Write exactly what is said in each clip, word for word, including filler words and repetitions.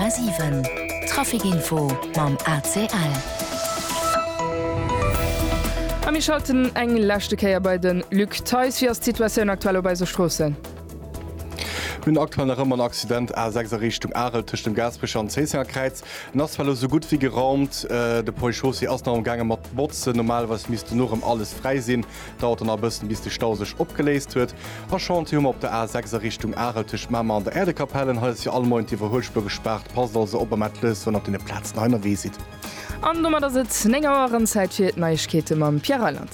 Komma sieben. Trafikinfo mam A C L. Am ich schalten eng Lächtekeier bei den Lück Theis fir Situationun aktuell bei se Strossen. Min aktuell ëmmer Accident A sechs Richtung Arel tech dem Gasbrecher an Cesiakreiz. Nass fall so gut wie geraumt, äh, de Polchaussee ass am gange mat Botze normal was mis du noch um alles freisinn, dauert an a bëssen bis de Stau sech opgeleest huet. Warchantium op der A sechs Richtung Areltech Mammer an der Erdekapellen hat se allmoint iwwer Holschbe gesperrt, pass also op matles, wann op den Platz einer wie sieht. An Nummer der sitzt enngeren Zeit fir d Neichkete mam Pierreland.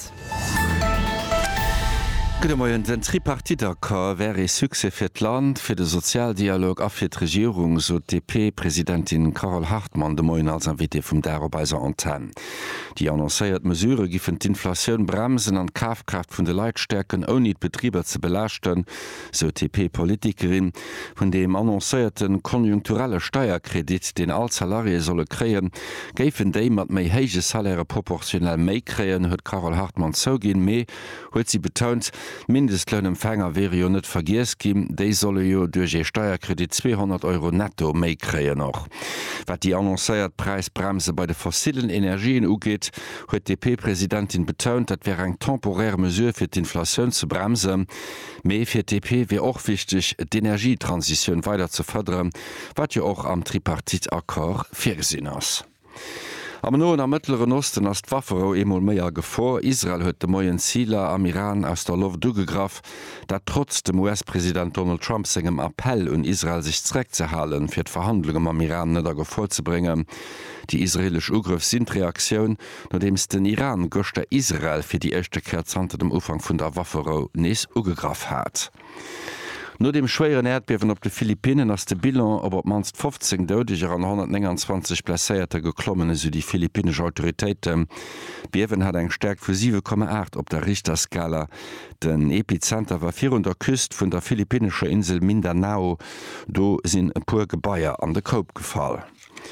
Gëdemoien den Tripartiterkor wäre Suse fir d Land, fir de Sozialdialog a fir d Regierung, so D P-Präsidentin Carol Hartmann de Moien als Anwite vum Darobeiser Anten. Die annoncéiert Mesure gifen d'Inflaioun bremsen an Kafkraft vun de Leitstärken oni d Betrieber ze belächten, so T P-Politikerin, vun dem annoncéierten konjunkturelle Steuerkredit den all Salarie solle kreien, géiffen déi mat méi héige Saläre proportionell méi kreien, huet Carol Hartmann zo gin méi, huet sie betont, Mindestlöhnempfänger wäre jo net vergiers gin, déi solle jo duerch e Steuerkredit zweihundert Euro netto méi kreien noch. Wat die annoncéiert Preisbremse bei de fossilen Energien ugeet, huet D P-Präsidentin betont, dat wär eng temporär Mesure fir d'Inflaioun ze bremse. Mei fir D P wär och wichtig, d'Energietransition weiter zu förderen, wat jo auch am Tripartit-Akkor virgesinn ass. Am no am Mëttleren Osten ass d'Waffero emol méier Gefor. Israel huet de moien Zieler am Iran aus der Luft dugegraf, dat trotz dem U S-Präsident Donald Trump segem Appell un Israel sich zreck ze halen, fir d'Verhandlungen am Iran net Gefor ze bringen. Die israelisch Ugriff sind Reaktionun, nodems den Iran gocht der Israel fir die echte Kerzante dem Ufang vun der Waffero nees ugegraf hat. No dem schwéieren Erdbewen op de Philippinen ass de Bilan op op manst fünfzehn deudeger an hundertneunundzwanzig plaéierte geklommene so die philippinesche Autoritéiten. Biewen hat eng stärk vu sieben Komma acht op der Richterskala. Den Epizenter war vir der Küst vun der philippinesche Insel Mindanao, do sinn e puer Gebaier an de Koop gefall.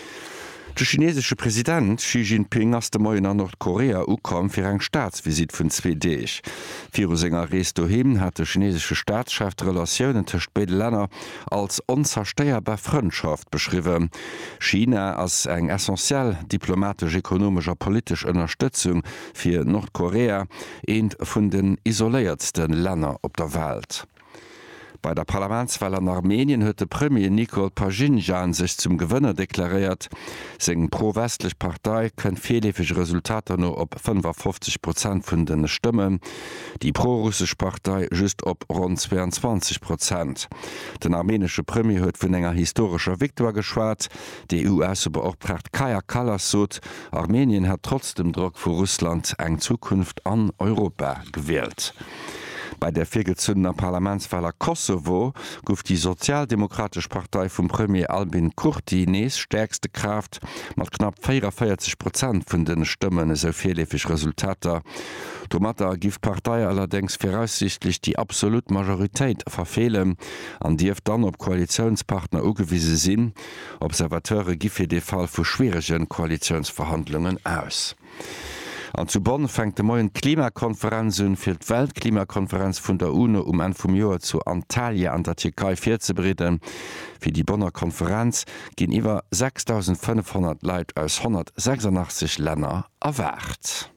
Der chinesische Präsident Xi Jinping ass dem Moien an Nordkorea ukom fir eng Staatsvisit vun zwei Deeg. Viru senger Rees doheem hat de chinesische Staatsschaft Relationioen tëcht beide Länner als onzersteierbar Freundschaft beschriwen. China ass eng essentiell diplomatisch, ekonomischer, politisch Unterstützung fir Nordkorea eenent vun den isoléiertsten Länner op der Welt. Bei der Parlamentswahl an Armenien huet de Premier Nikol Pashinyan sich zum Gewënner deklariert. Segen pro-westlich Partei kën fehlefig Resultater nur op fünfundfünfzig Prozent vun den Stimmen, die pro-russsisch Partei just op rund zweiundzwanzig Prozent. Den armenische Premier huet vun enger historischer Viktor geschwaart, die U S beobacht Kaja Kallas sot, Armenien hat trotz dem Druck vor Russland eng Zukunft an Europa gewählt. Bei der virgezündener Parlamentswahler Kosovo gouf die Sozialdemokratische Partei vum Premier Albin Kurti nees stärkste Kraft mat knapp vierundvierzig Prozent vun den Stimmen so vielefig Resultater. Tomata gift Partei allerdings voraussichtlich die absolut Majoritéit verfehlen, an Dief dann op Koalitionspartner ugewiese sinn. Observateure gife de Fall vu schwierigen Koalitionsverhandlungen aus. An zu Bonn fängt de moien Klimakonferenzen fir d' Weltklimakonferenz vun der UNO um en vum Joer zu Antalya an der Türkei firzebreden. Fir die Bonner Konferenz ginn iwwer sechstausendfünfhundert Leiit aus hundertsechsundachtzig Länner erwart.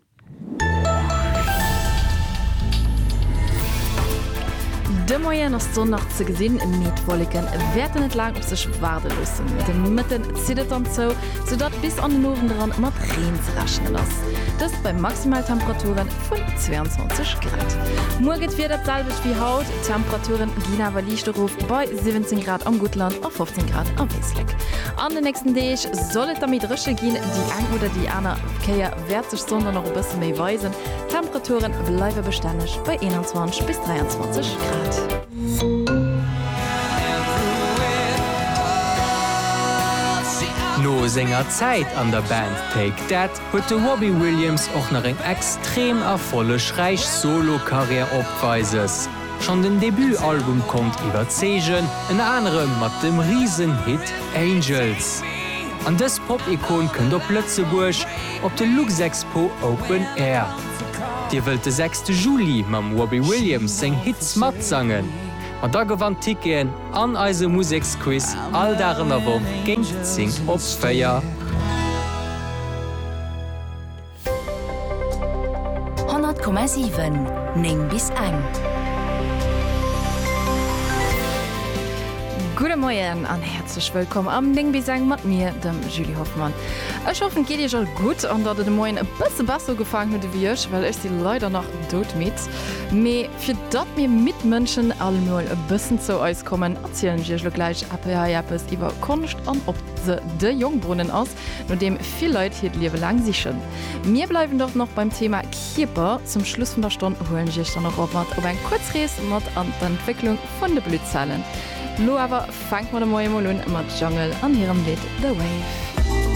De Moien ass Sonnach ze gesinn en Mietwolliken werden net lang op sech warde lussen. Den Mitten zidet an zo, sodat bis an den Nowen dran mat Reen ze raschen lass. Das bei Maximaltemperaturen vun zweiundzwanzig Grad. Morget fir dat salbech wie Haut, Temperaturen gin awer Lichterruf bei siebzehn Grad am Gutland auf fünfzehn Grad am Wesleck. An den nächsten Deeg sollet damit Rësche gin, die eng oder die aner Keier werd sech sonder noch bësse méi weisen. Temperaturen bleiwe bestänech bei einundzwanzig bis dreiundzwanzig Grad. No senger Zeit an der Band Take That huet de Robbie Williams och nach eng extrem erfollech reich Solokarriere opweises. Schon den Debütalbum kommt iwwerzegen, en anderem mat dem Riesenhit Angels. An des Pop-Ikon kënnt op Lëtzeburg op de Lux Expo Open Air. Dir wëlt de sechste Juli mam Robbie Williams seng Hits mat sangen. an da gewann Tiken an eise Musiksquiz all darin awo ging sing ops feier. hundert Komma sieben Ning bis eng. Gute Morgen an herzlich willkommen am Ding bis sagen mit mir dem Julie Hoffmann. Ich hoffe geht ihr schon gut und dass ihr den Morgen ein bisschen besser gefangen habt wie ich, weil ich sie leider noch tot mit. Aber für das wir Mitmenschen alle nur ein bisschen zu uns kommen, erzählen wir gleich etwas über Kunst und ob sie der Jungbrunnen aus, nur dem viele Leute hier leben lang sichern. Wir bleiben doch noch beim Thema Körper. Zum Schluss von der Stunde holen wir dann noch auf ein Kurzreis mit an der Entwicklung von den Blutzellen. Lo aber fangt man de Moie Molun mat Dschungel an hirem Lied The Wave.